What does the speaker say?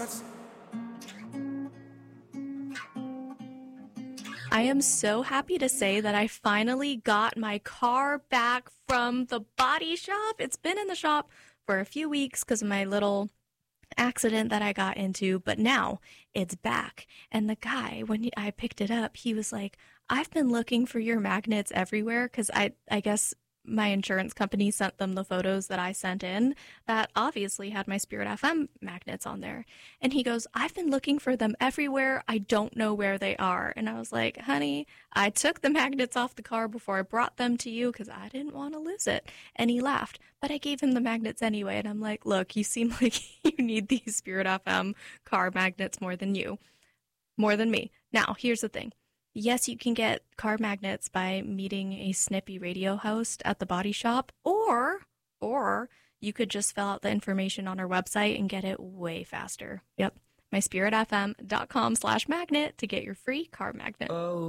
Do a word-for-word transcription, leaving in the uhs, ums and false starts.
I am so happy to say that I finally got my car back from the body shop. It's been in the shop for a few weeks because of my little accident that I got into, but now it's back. And the guy, when he, I picked it up, he was like, I've been looking for your magnets everywhere because I, I guess my insurance company sent them the photos that I sent in that obviously had my Spirit F M magnets on there. And he goes, I've been looking for them everywhere. I don't know where they are. And I was like, honey, I took the magnets off the car before I brought them to you because I didn't want to lose it. And he laughed, but I gave him the magnets anyway. And I'm like, look, you seem like you need these Spirit F M car magnets more than you, more than me. Now, here's the thing. Yes, you can get car magnets by meeting a snippy radio host at the body shop, or or you could just fill out the information on our website and get it way faster. Yep, my spirit f m dot com slash magnet to get your free car magnet. Oh.